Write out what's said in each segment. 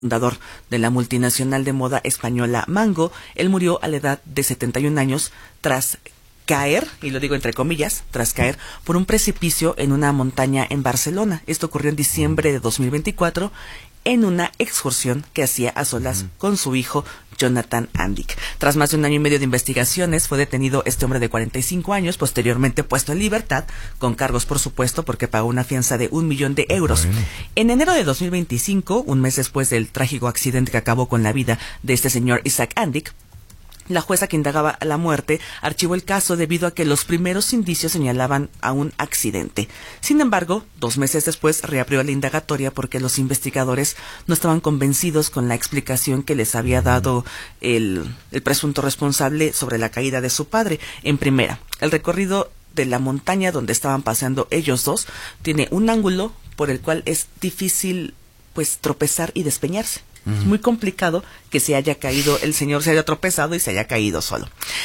fundador de la multinacional de moda española Mango. Él murió a la edad de 71 años tras caer, y lo digo entre comillas, tras caer por un precipicio en una montaña en Barcelona. Esto ocurrió en diciembre de 2024 en una excursión que hacía a solas con su hijo Jonathan Andic. Tras más de 1 año y medio de investigaciones, fue detenido este hombre de 45 años, posteriormente puesto en libertad, con cargos por supuesto, porque pagó una fianza de 1 millón de euros. Bueno. En enero de 2025, un mes después del trágico accidente que acabó con la vida de este señor Isaac Andic, la jueza que indagaba la muerte archivó el caso debido a que los primeros indicios señalaban a un accidente. Sin embargo, 2 meses después reabrió la indagatoria porque los investigadores no estaban convencidos con la explicación que les había dado el presunto responsable sobre la caída de su padre. En primera, el recorrido de la montaña donde estaban paseando ellos dos tiene un ángulo por el cual es difícil tropezar y despeñarse. Es muy complicado que el señor se haya tropezado y se haya caído solo.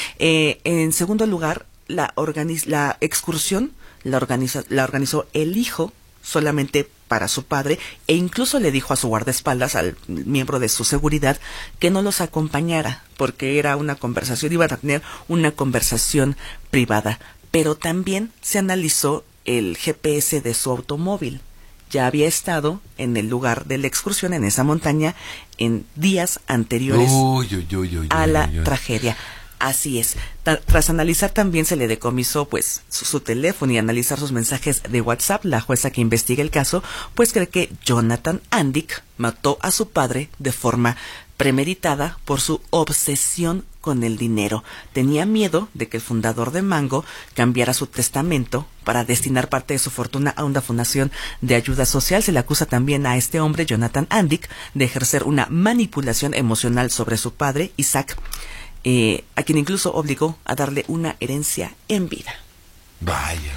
En segundo lugar, la excursión la organizó el hijo solamente para su padre, e incluso le dijo a su guardaespaldas, al miembro de su seguridad, que no los acompañara, porque era una conversación, iban a tener una conversación privada. Pero también se analizó el GPS de su automóvil. Ya había estado en el lugar de la excursión, en esa montaña, en días anteriores a la tragedia. Así es. Tras analizar también se le decomisó su teléfono y analizar sus mensajes de WhatsApp. La jueza que investiga el caso cree que Jonathan Andic mató a su padre de forma premeditada por su obsesión con el dinero. Tenía miedo de que el fundador de Mango cambiara su testamento para destinar parte de su fortuna a una fundación de ayuda social. Se le acusa también a este hombre, Jonathan Andic, de ejercer una manipulación emocional sobre su padre, Isaac, a quien incluso obligó a darle una herencia en vida. Vaya.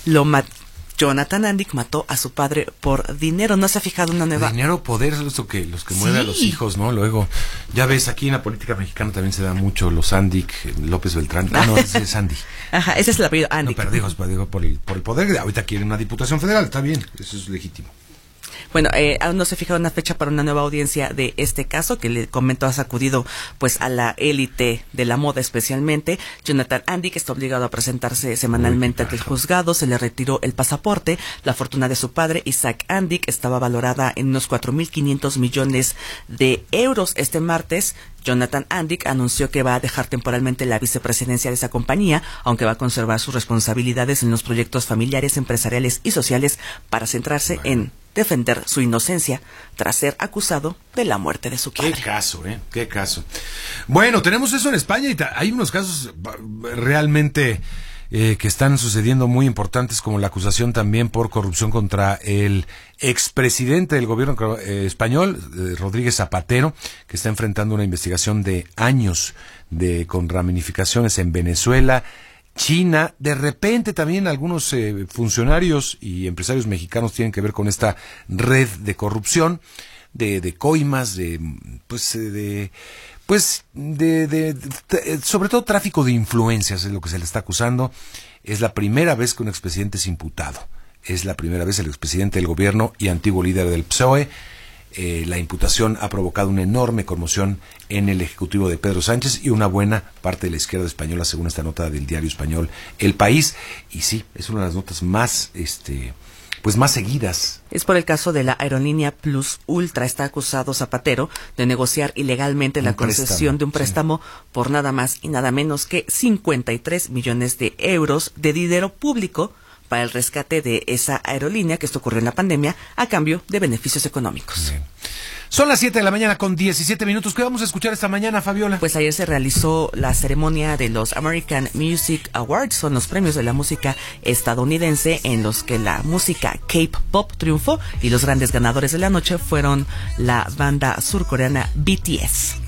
Jonathan Andic mató a su padre por dinero. ¿No se ha fijado una nueva? Dinero, poder, es lo que los que mueven a los hijos, ¿no? Luego, ya ves, aquí en la política mexicana también se da mucho los Andic, López Beltrán. No, ese es Andy. Ajá, ese es el apellido Andic. No, pero digo por el poder. Ahorita quieren una diputación federal, está bien, eso es legítimo. Bueno, aún no se fija una fecha para una nueva audiencia de este caso, que le comento ha sacudido a la élite de la moda especialmente. Jonathan Andic está obligado a presentarse semanalmente ante el juzgado. Se le retiró el pasaporte. La fortuna de su padre, Isaac Andic, estaba valorada en unos 4.500 millones de euros. Este martes, Jonathan Andic anunció que va a dejar temporalmente la vicepresidencia de esa compañía, aunque va a conservar sus responsabilidades en los proyectos familiares, empresariales y sociales para centrarse en defender su inocencia tras ser acusado de la muerte de su padre. Qué caso, qué caso. Bueno, tenemos eso en España y hay unos casos realmente que están sucediendo muy importantes, como la acusación también por corrupción contra el expresidente del gobierno español, Rodríguez Zapatero, que está enfrentando una investigación de años con ramificaciones en Venezuela, China. De repente también algunos funcionarios y empresarios mexicanos tienen que ver con esta red de corrupción, de coimas, sobre todo tráfico de influencias es lo que se le está acusando. Es la primera vez que un expresidente es imputado. Es la primera vez el expresidente del gobierno y antiguo líder del PSOE. La imputación ha provocado una enorme conmoción en el ejecutivo de Pedro Sánchez y una buena parte de la izquierda española, según esta nota del diario español El País. Y sí, es una de las notas más más seguidas. Es por el caso de la aerolínea Plus Ultra. Está acusado Zapatero de negociar ilegalmente la concesión de un préstamo por nada más y nada menos que 53 millones de euros de dinero público para el rescate de esa aerolínea, que esto ocurrió en la pandemia, a cambio de beneficios económicos. Bien. Son las 7 de la mañana con 17 minutos. ¿Qué vamos a escuchar esta mañana, Fabiola? Ayer se realizó la ceremonia de los American Music Awards, son los premios de la música estadounidense, en los que la música K-pop triunfó, y los grandes ganadores de la noche fueron la banda surcoreana BTS.